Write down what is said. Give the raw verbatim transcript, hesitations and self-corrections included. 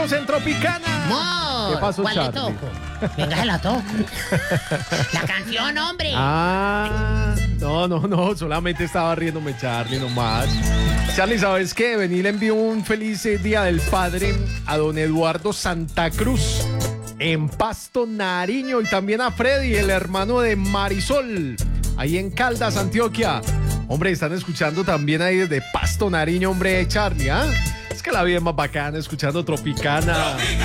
listos en Tropicana. Amor, ¿Qué pasó, ¿cuál le Charlie? toco? Venga, se la toco. La canción, hombre. Ah, no, no, no, solamente estaba riéndome, Charlie, nomás. Charlie, ¿sabes qué? Vení, le envío un feliz eh, Día del Padre a don Eduardo Santa Cruz en Pasto, Nariño, y también a Freddy, el hermano de Marisol, ahí en Caldas, Antioquia. Hombre, están escuchando también ahí desde Pasto, Nariño, hombre, Charlie, ¿ah? Es que la vida es más bacana escuchando Tropicana.